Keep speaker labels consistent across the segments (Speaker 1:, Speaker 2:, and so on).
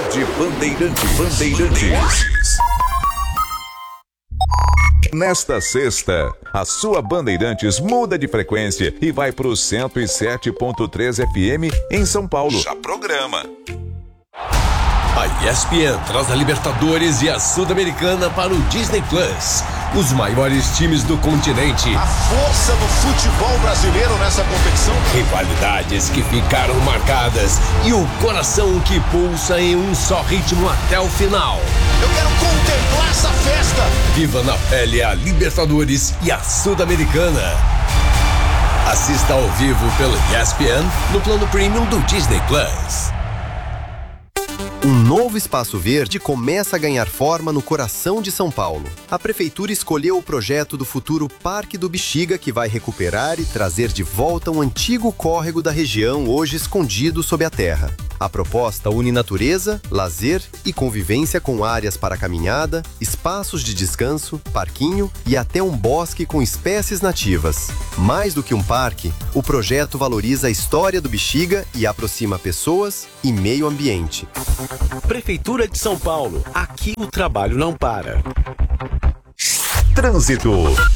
Speaker 1: Rede Bandeirantes. Nesta sexta, a sua Bandeirantes muda de frequência e vai para o 107.3 FM em São Paulo. Já programa.
Speaker 2: A ESPN traz a Libertadores e a Sul-Americana para o Disney Plus. Os maiores times do continente.
Speaker 3: A força do futebol brasileiro nessa competição.
Speaker 2: Rivalidades que ficaram marcadas e o coração que pulsa em um só ritmo até o final.
Speaker 3: Eu quero contemplar essa festa.
Speaker 2: Viva na pele a Libertadores e a Sul-Americana. Assista ao vivo pelo ESPN no plano premium do Disney Plus.
Speaker 4: Um novo espaço verde começa a ganhar forma no coração de São Paulo. A prefeitura escolheu o projeto do futuro Parque do Bexiga, que vai recuperar e trazer de volta um antigo córrego da região, hoje escondido sob a terra. A proposta une natureza, lazer e convivência com áreas para caminhada, espaços de descanso, parquinho e até um bosque com espécies nativas. Mais do que um parque, o projeto valoriza a história do Bexiga e aproxima pessoas e meio ambiente.
Speaker 5: Prefeitura de São Paulo. Aqui o trabalho não para.
Speaker 1: Trânsito.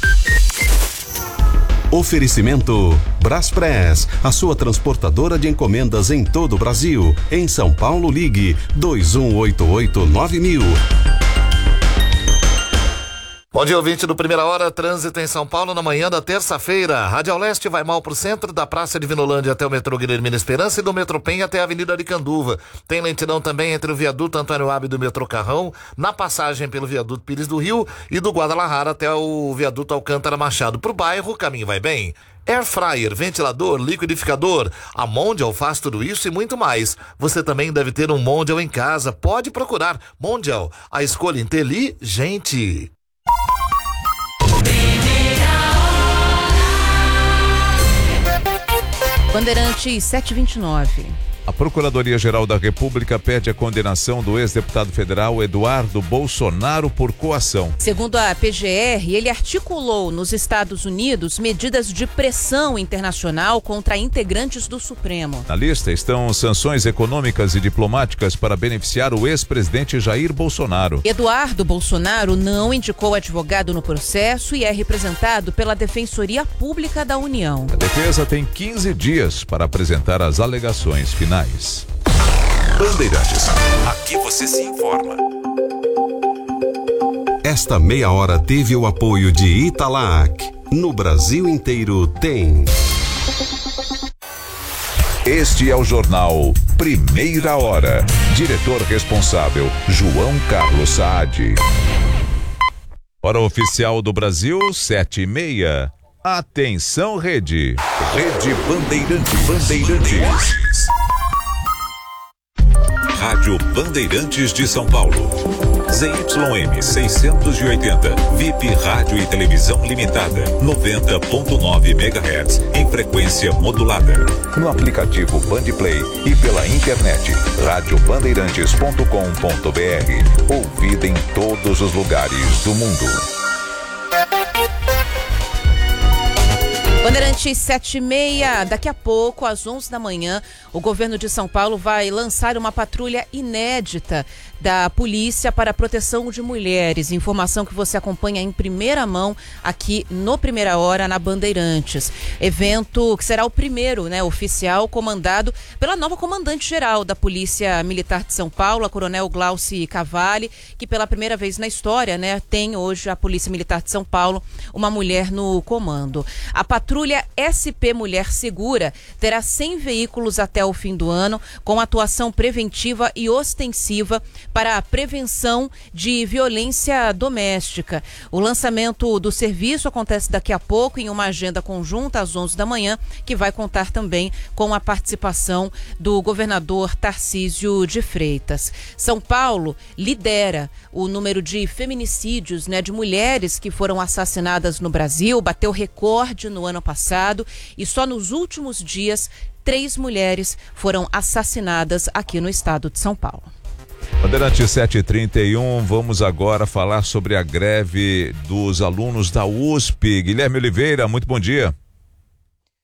Speaker 6: Oferecimento Braspress, a sua transportadora de encomendas em todo o Brasil. Em São Paulo, ligue 2188-9000.
Speaker 3: Bom dia, ouvinte do Primeira Hora, trânsito em São Paulo na manhã da terça-feira. Radial Leste vai mal pro centro, da Praça de Vinolândia até o metrô Guilhermina Esperança e do metrô Penha até a Avenida Aricanduva. Tem lentidão também entre o viaduto Antônio Abbe do metrô Carrão, na passagem pelo viaduto Pires do Rio e do Guadalajara até o viaduto Alcântara Machado. Pro bairro, o caminho vai bem. Air fryer, ventilador, liquidificador, a Mondial faz tudo isso e muito mais. Você também deve ter um Mondial em casa, pode procurar. Mondial, a escolha inteligente.
Speaker 7: Bandeirantes 729.
Speaker 1: A Procuradoria-Geral da República pede a condenação do ex-deputado federal Eduardo Bolsonaro por coação.
Speaker 7: Segundo a PGR, ele articulou nos Estados Unidos medidas de pressão internacional contra integrantes do Supremo.
Speaker 1: Na lista estão sanções econômicas e diplomáticas para beneficiar o ex-presidente Jair Bolsonaro.
Speaker 7: Eduardo Bolsonaro não indicou advogado no processo e é representado pela Defensoria Pública da União.
Speaker 1: A defesa tem 15 dias para apresentar as alegações finais. Bandeirantes. Aqui você se informa.
Speaker 6: Esta meia hora teve o apoio de Italac. No Brasil inteiro tem.
Speaker 1: Este é o jornal Primeira Hora. Diretor responsável, João Carlos Saad. Hora oficial do Brasil, 7h30. Atenção, Rede. Rede Bandeirantes. Rádio Bandeirantes de São Paulo. ZYM 680, VIP Rádio e Televisão Limitada, 90.9 MHz, em frequência modulada. No aplicativo Bandplay e pela internet, radiobandeirantes.com.br. Ouvida em todos os lugares do mundo.
Speaker 7: Bandeirantes 7h30, daqui a pouco, às 11 da manhã, o governo de São Paulo vai lançar uma patrulha inédita da polícia para a proteção de mulheres. Informação que você acompanha em primeira mão aqui no Primeira Hora, na Bandeirantes. Evento que será o primeiro, oficial, comandado pela nova comandante-geral da Polícia Militar de São Paulo, a Coronel Glauci Cavalli, que pela primeira vez na história, tem hoje a Polícia Militar de São Paulo uma mulher no comando. A patrulha SP Mulher Segura terá 100 veículos até o fim do ano, com atuação preventiva e ostensiva para a prevenção de violência doméstica. O lançamento do serviço acontece daqui a pouco em uma agenda conjunta às 11 da manhã, que vai contar também com a participação do governador Tarcísio de Freitas. São Paulo lidera o número de feminicídios, de mulheres que foram assassinadas no Brasil, bateu recorde no ano passado e só nos últimos dias 3 mulheres foram assassinadas aqui no estado de São Paulo.
Speaker 1: Bandeirante 7h31, vamos agora falar sobre a greve dos alunos da USP. Guilherme Oliveira, muito bom dia.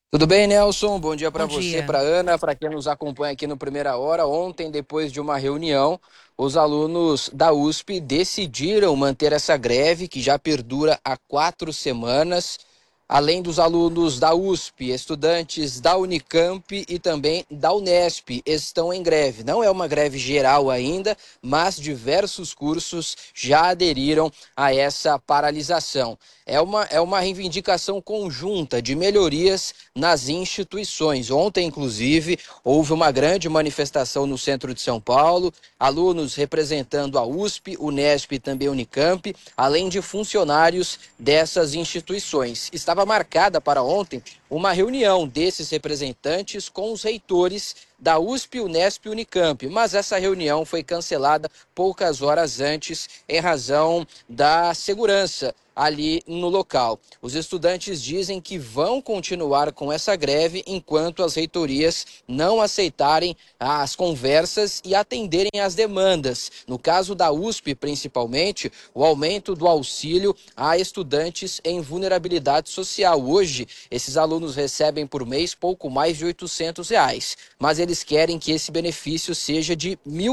Speaker 8: Tudo bem, Nelson? Bom dia para
Speaker 7: Bom
Speaker 8: você,
Speaker 7: dia.
Speaker 8: para Ana, para quem nos acompanha aqui no Primeira Hora. Ontem, depois de uma reunião, os alunos da USP decidiram manter essa greve que já perdura há 4 semanas. Além dos alunos da USP, estudantes da Unicamp e também da Unesp estão em greve. Não é uma greve geral ainda, mas diversos cursos já aderiram a essa paralisação. É uma reivindicação conjunta de melhorias nas instituições. Ontem, inclusive, houve uma grande manifestação no centro de São Paulo, alunos representando a USP, Unesp e também Unicamp, além de funcionários dessas instituições. Estava marcada para ontem uma reunião desses representantes com os reitores da USP, Unesp e Unicamp, mas essa reunião foi cancelada poucas horas antes em razão da segurança ali no local. Os estudantes dizem que vão continuar com essa greve enquanto as reitorias não aceitarem as conversas e atenderem às demandas. No caso da USP, principalmente, o aumento do auxílio a estudantes em vulnerabilidade social. Hoje, esses alunos recebem por mês pouco mais de R$800, mas eles querem que esse benefício seja de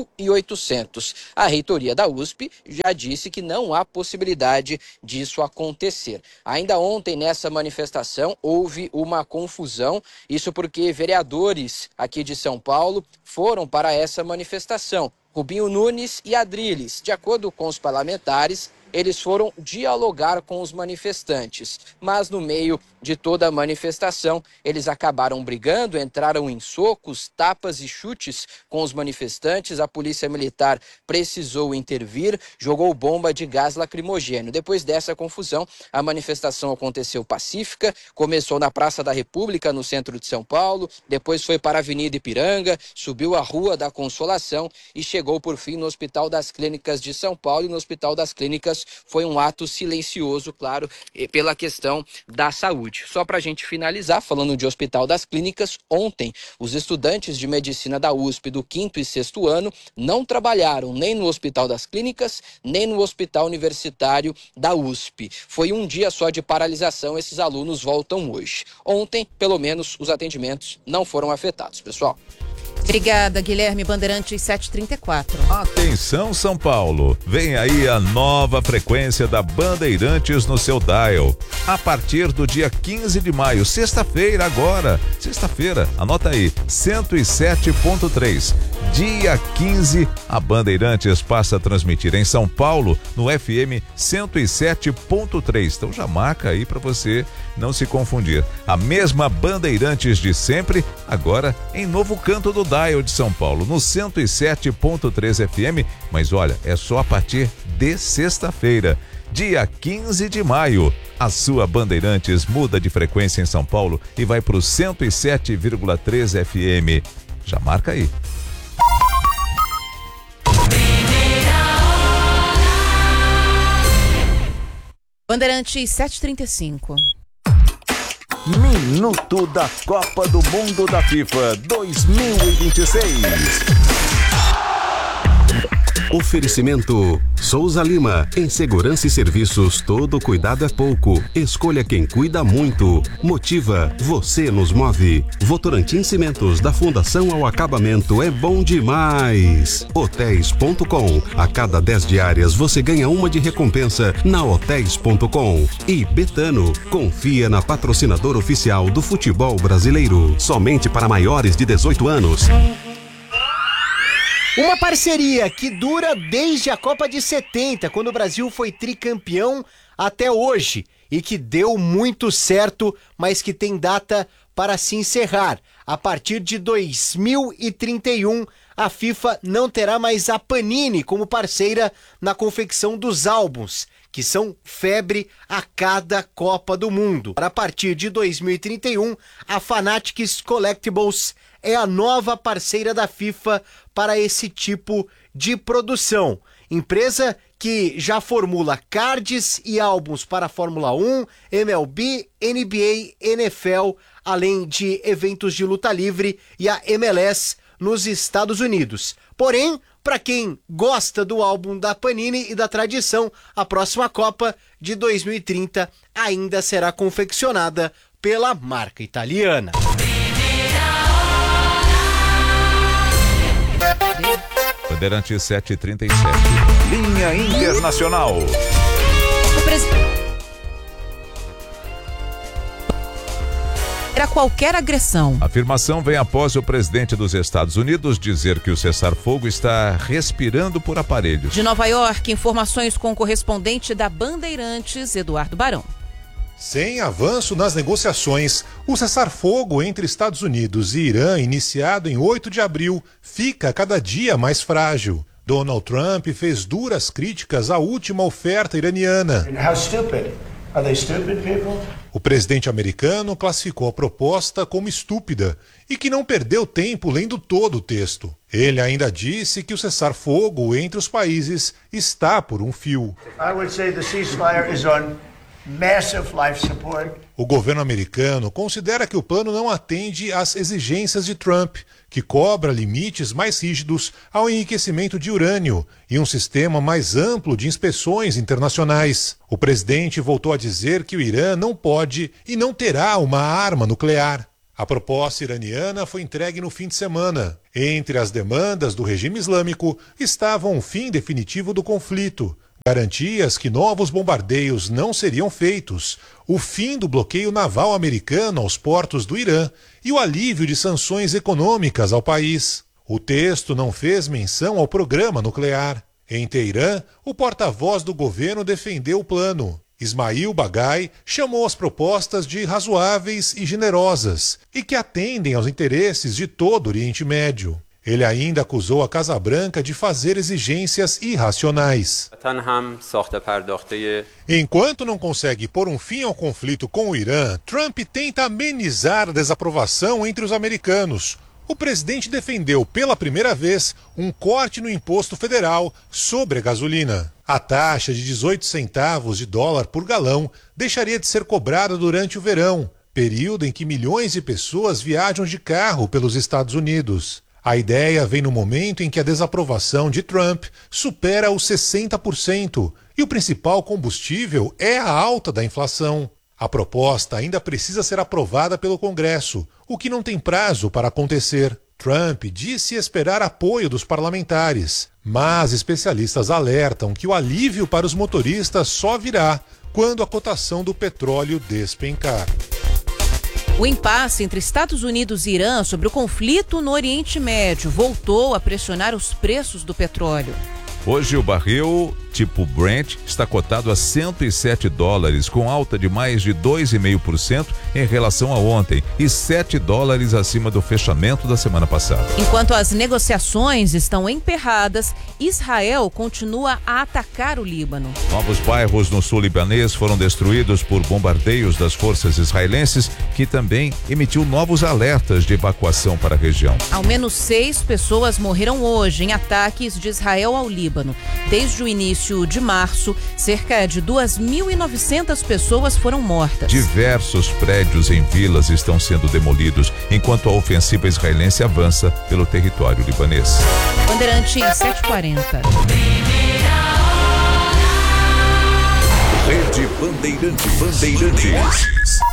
Speaker 8: R$1.800. A reitoria da USP já disse que não há possibilidade disso acontecer. Ainda ontem, nessa manifestação, houve uma confusão, isso porque vereadores aqui de São Paulo foram para essa manifestação. Rubinho Nunes e Adriles, de acordo com os parlamentares, eles foram dialogar com os manifestantes, mas no meio de toda a manifestação, eles acabaram brigando, entraram em socos, tapas e chutes com os manifestantes. A polícia militar precisou intervir, jogou bomba de gás lacrimogêneo. Depois dessa confusão, a manifestação aconteceu pacífica, começou na Praça da República, no centro de São Paulo, depois foi para a Avenida Ipiranga, subiu a Rua da Consolação e chegou por fim no Hospital das Clínicas de São Paulo. E no Hospital das Clínicas foi um ato silencioso, claro, pela questão da saúde. Só para a gente finalizar, falando de Hospital das Clínicas, ontem os estudantes de medicina da USP do 5º e 6º ano não trabalharam nem no Hospital das Clínicas, nem no Hospital Universitário da USP. Foi um dia só de paralisação, esses alunos voltam hoje. Ontem, pelo menos, os atendimentos não foram afetados, pessoal.
Speaker 7: Obrigada, Guilherme. Bandeirantes 734.
Speaker 1: Atenção, São Paulo. Vem aí a nova frequência da Bandeirantes no seu dial. A partir do dia 15 de maio, sexta-feira agora. Sexta-feira, anota aí, 107.3. Dia 15, a Bandeirantes passa a transmitir em São Paulo no FM 107.3. Então já marca aí para você não se confundir. A mesma Bandeirantes de sempre, agora em novo canto do dial de São Paulo, no 107.3 FM, mas olha, é só a partir de sexta-feira, dia 15 de maio. A sua Bandeirantes muda de frequência em São Paulo e vai para o 107,3 FM. Já marca aí.
Speaker 7: Bandeirantes 735.
Speaker 5: Minuto da Copa do Mundo da FIFA 2026.
Speaker 6: Oferecimento Souza Lima. Em segurança e serviços, todo cuidado é pouco. Escolha quem cuida muito. Motiva, você nos move. Votorantim Cimentos, da fundação ao acabamento, é bom demais. Hotéis.com. A cada 10 diárias você ganha uma de recompensa na Hotéis.com. E Betano, confia na patrocinadora oficial do futebol brasileiro. Somente para maiores de 18 anos.
Speaker 9: Uma parceria que dura desde a Copa de 70, quando o Brasil foi tricampeão, até hoje, e que deu muito certo, mas que tem data para se encerrar. A partir de 2031, a FIFA não terá mais a Panini como parceira na confecção dos álbuns, que são febre a cada Copa do Mundo. A partir de 2031, a Fanatics Collectibles é a nova parceira da FIFA para esse tipo de produção. Empresa que já formula cards e álbuns para a Fórmula 1, MLB, NBA, NFL, além de eventos de luta livre e a MLS nos Estados Unidos. Porém, para quem gosta do álbum da Panini e da tradição, a próxima Copa de 2030 ainda será confeccionada pela marca italiana.
Speaker 1: Bandeirantes 7h37. Linha Internacional.
Speaker 7: Era qualquer agressão.
Speaker 1: A afirmação vem após o presidente dos Estados Unidos dizer que o cessar-fogo está respirando por aparelhos.
Speaker 7: De Nova York, informações com o correspondente da Bandeirantes, Eduardo Barão.
Speaker 10: Sem avanço nas negociações, o cessar-fogo entre Estados Unidos e Irã, iniciado em 8 de abril, fica cada dia mais frágil. Donald Trump fez duras críticas à última oferta iraniana. O presidente americano classificou a proposta como estúpida e que não perdeu tempo lendo todo o texto. Ele ainda disse que o cessar-fogo entre os países está por um fio. O governo americano considera que o plano não atende às exigências de Trump, que cobra limites mais rígidos ao enriquecimento de urânio e um sistema mais amplo de inspeções internacionais. O presidente voltou a dizer que o Irã não pode e não terá uma arma nuclear. A proposta iraniana foi entregue no fim de semana. Entre as demandas do regime islâmico estavam o fim definitivo do conflito, garantias que novos bombardeios não seriam feitos, o fim do bloqueio naval americano aos portos do Irã e o alívio de sanções econômicas ao país. O texto não fez menção ao programa nuclear. Em Teherã, o porta-voz do governo defendeu o plano. Ismail Bagai chamou as propostas de razoáveis e generosas e que atendem aos interesses de todo o Oriente Médio. Ele ainda acusou a Casa Branca de fazer exigências irracionais. Enquanto não consegue pôr um fim ao conflito com o Irã, Trump tenta amenizar a desaprovação entre os americanos. O presidente defendeu pela primeira vez um corte no imposto federal sobre a gasolina. A taxa de 18 centavos de dólar por galão deixaria de ser cobrada durante o verão, período em que milhões de pessoas viajam de carro pelos Estados Unidos. A ideia vem no momento em que a desaprovação de Trump supera os 60% e o principal combustível é a alta da inflação. A proposta ainda precisa ser aprovada pelo Congresso, o que não tem prazo para acontecer. Trump disse esperar apoio dos parlamentares, mas especialistas alertam que o alívio para os motoristas só virá quando a cotação do petróleo despencar.
Speaker 7: O impasse entre Estados Unidos e Irã sobre o conflito no Oriente Médio voltou a pressionar os preços do petróleo.
Speaker 1: Hoje o barril tipo Brent está cotado a $107, com alta de mais de 2,5% em relação a ontem e $7 acima do fechamento da semana passada.
Speaker 7: Enquanto as negociações estão emperradas, Israel continua a atacar o Líbano.
Speaker 1: Novos bairros no sul libanês foram destruídos por bombardeios das forças israelenses, que também emitiu novos alertas de evacuação para a região.
Speaker 7: Ao menos 6 pessoas morreram hoje em ataques de Israel ao Líbano. Desde o início de março, cerca de 2.900 pessoas foram mortas.
Speaker 1: Diversos prédios em vilas estão sendo demolidos, enquanto a ofensiva israelense avança pelo território libanês.
Speaker 7: Bandeirantes 7h40.
Speaker 1: Rede Bandeirantes.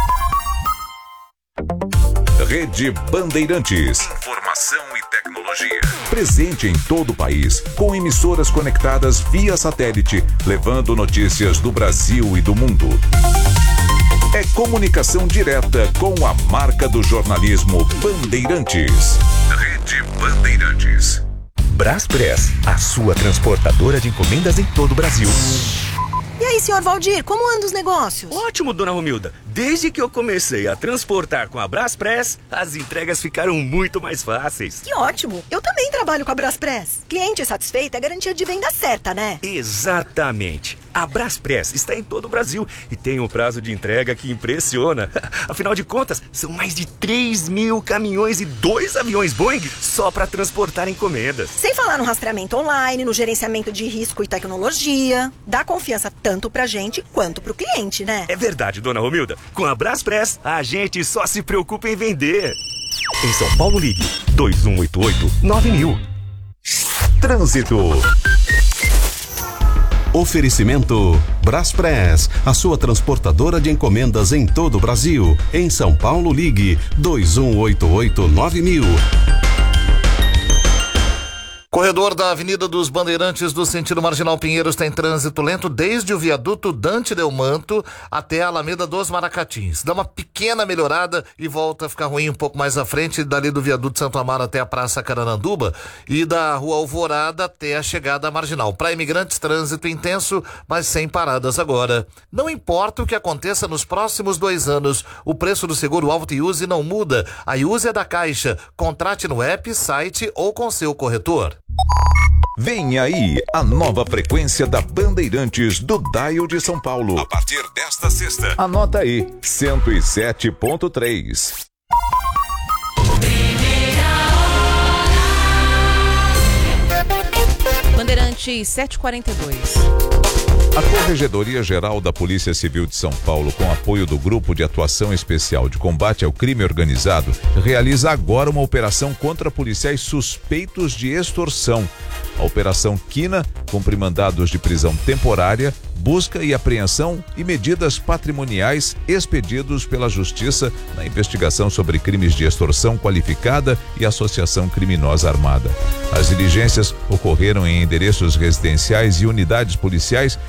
Speaker 1: Rede Bandeirantes. Informação e tecnologia. Presente em todo o país, com emissoras conectadas via satélite, levando notícias do Brasil e do mundo. É comunicação direta com a marca do jornalismo Bandeirantes. Rede Bandeirantes.
Speaker 11: Braspress, a sua transportadora de encomendas em todo o Brasil.
Speaker 12: E aí, senhor Valdir, como andam os negócios?
Speaker 11: Ótimo, dona Romilda. Desde que eu comecei a transportar com a Braspress, as entregas ficaram muito mais fáceis.
Speaker 12: Que ótimo! Eu também trabalho com a Braspress. Cliente satisfeito é garantia de venda certa, né?
Speaker 11: Exatamente. A Braspress está em todo o Brasil e tem um prazo de entrega que impressiona. Afinal de contas, são mais de 3.000 caminhões e 2 aviões Boeing só para transportar encomendas.
Speaker 12: Sem falar no rastreamento online, no gerenciamento de risco e tecnologia. Dá confiança tanto pra gente quanto pro cliente, né?
Speaker 11: É verdade, dona Romilda. Com a Braspress, a gente só se preocupa em vender. Em São Paulo, ligue 2188-9000.
Speaker 1: Trânsito.
Speaker 6: Oferecimento Braspress, a sua transportadora de encomendas em todo o Brasil. Em São Paulo, ligue 2188-9000.
Speaker 3: Corredor da Avenida dos Bandeirantes do sentido Marginal Pinheiros tem trânsito lento desde o viaduto Dante Delmanto até a Alameda dos Maracatins. Dá uma pequena melhorada e volta a ficar ruim um pouco mais à frente, dali do viaduto Santo Amaro até a Praça Carananduba e da Rua Alvorada até a chegada à Marginal. Para imigrantes, trânsito intenso, mas sem paradas agora. Não importa o que aconteça nos próximos 2 anos, o preço do seguro Auto Use não muda. A Use é da Caixa. Contrate no app, site ou com seu corretor.
Speaker 1: Vem aí a nova frequência da Bandeirantes do Dial de São Paulo. A partir desta sexta. Anota aí, 107.3.
Speaker 7: Bandeirantes 742.
Speaker 1: A Corregedoria-Geral da Polícia Civil de São Paulo, com apoio do Grupo de Atuação Especial de Combate ao Crime Organizado, realiza agora uma operação contra policiais suspeitos de extorsão. A Operação Quina cumpre mandados de prisão temporária, busca e apreensão e medidas patrimoniais expedidos pela Justiça na investigação sobre crimes de extorsão qualificada e associação criminosa armada. As diligências ocorreram em endereços residenciais e unidades policiais